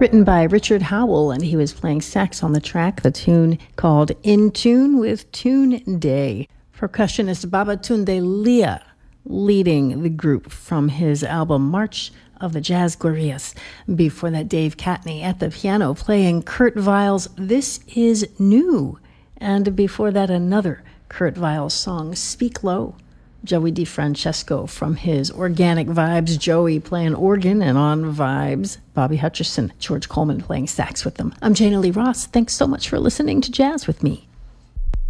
Written by Richard Howell, and he was playing sax on the track, the tune called In Tune with Tune Day. Percussionist Babatunde Leah leading the group from his album March of the Jazz Guerrillas. Before that, Dave Catney at the piano playing Kurt Weill's This Is New. And before that, another Kurt Weill song, Speak Low. Joey DeFrancesco from his Organic Vibes, Joey playing organ, and on Vibes, Bobby Hutcherson, George Coleman playing sax with them. I'm Jana Lee Ross. Thanks so much for listening to Jazz with Me.